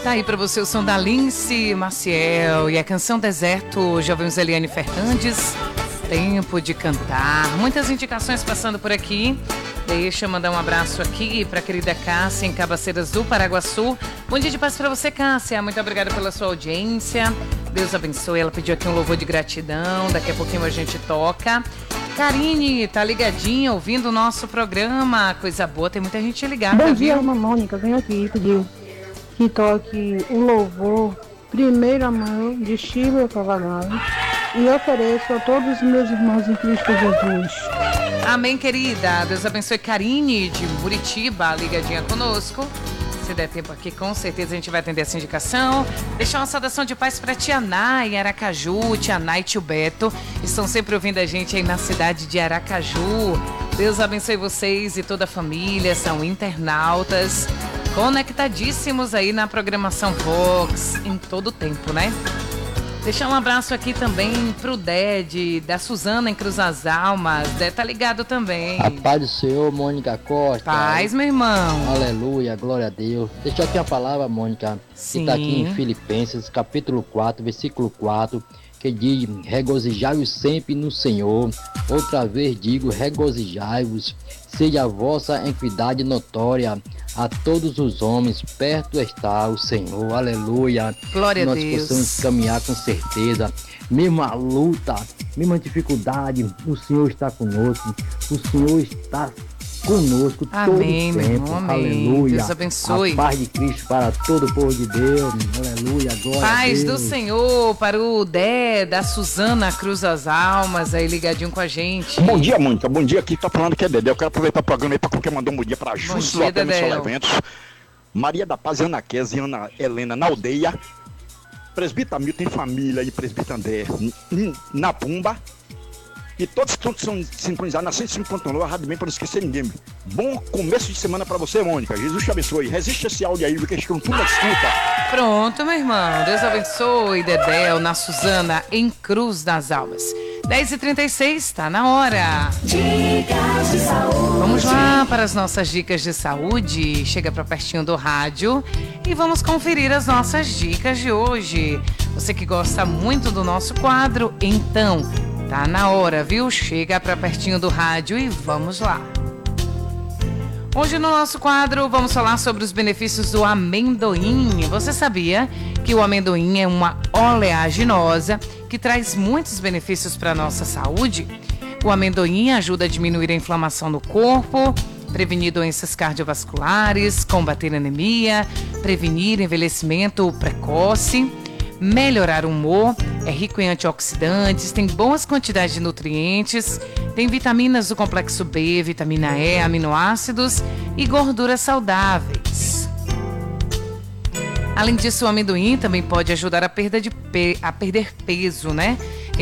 Tá aí pra você o som da Lince Maciel e a canção Deserto, já ouvimos Eliane Fernandes, Tempo de Cantar. Muitas indicações passando por aqui. Deixa eu mandar um abraço aqui pra querida Cássia em Cabaceiras do Paraguaçu. Bom dia de paz pra você, Cássia. Muito obrigada pela sua audiência. Deus abençoe. Ela pediu aqui um louvor de gratidão. Daqui a pouquinho a gente toca. Karine, tá ligadinha, ouvindo o nosso programa. Coisa boa, tem muita gente ligada. Bom dia, viu? irmã Mônica. Venho aqui pedir que toque o louvor Primeiro Amor de Chico Cavalhante e ofereço a todos os meus irmãos em Cristo Jesus. Amém, querida. Deus abençoe. Karine de Muritiba, ligadinha conosco. Se der tempo aqui, com certeza a gente vai atender essa indicação. Deixar uma saudação de paz para Tia Nay em Aracaju. Tia Nay e Tio Beto estão sempre ouvindo a gente aí na cidade de Aracaju. Deus abençoe vocês e toda a família. São internautas conectadíssimos aí na programação Vox em todo o tempo, né? Deixar um abraço aqui também pro Ded, da Suzana em Cruz das Almas. Ded tá ligado também. A paz do Senhor, Mônica Costa. Paz, meu irmão. Aleluia, glória a Deus. Deixa aqui uma palavra, Mônica, Sim. que está aqui em Filipenses, capítulo 4, versículo 4, que diz: regozijai-vos sempre no Senhor. Outra vez digo, regozijai-vos. Seja a vossa equidade notória a todos os homens, perto está o Senhor. Aleluia. Glória a Nós Deus. possamos caminhar com certeza. Mesmo a luta, mesmo a dificuldade, o Senhor está conosco. O Senhor está conosco Amém, todo o meu tempo. irmão, amém. Aleluia. Deus abençoe. A paz de Cristo para todo o povo de Deus. Aleluia, glória a Paz Deus. do Senhor para o Dé, da Suzana Cruz das Almas, aí ligadinho com a gente. Bom dia, Mônica. Bom dia, aqui tá falando que é Dedé. Eu quero aproveitar o programa aí para qualquer mandar um bom dia para Justo dia, Lopes Dedé. Solar Eventos, Maria da Paz, Ana Quez e Ana Helena na aldeia, Presbítero Milton e família e Presbítero André na Pumba. E todos que estão sincronizados na 105.9, a Rádio Bem, para não esquecer ninguém. Bom começo de semana para você, Mônica. Jesus te abençoe. Resiste esse áudio aí, porque estão tudo na escuta. Pronto, meu irmão. Deus abençoe, Dedé, na Suzana em Cruz das Almas. 10h36, tá na hora. Dicas de saúde. Vamos lá para as nossas dicas de saúde. Chega para pertinho do rádio e vamos conferir as nossas dicas de hoje. Você que gosta muito do nosso quadro, então tá na hora, viu? Chega para pertinho do rádio e vamos lá. Hoje no nosso quadro vamos falar sobre os benefícios do amendoim. Você sabia que o amendoim é uma oleaginosa que traz muitos benefícios para a nossa saúde? O amendoim ajuda a diminuir a inflamação no corpo, prevenir doenças cardiovasculares, combater anemia, prevenir envelhecimento precoce, melhorar o humor, é rico em antioxidantes, tem boas quantidades de nutrientes, tem vitaminas do complexo B, vitamina E, aminoácidos e gorduras saudáveis. Além disso, o amendoim também pode ajudar a perder peso, né?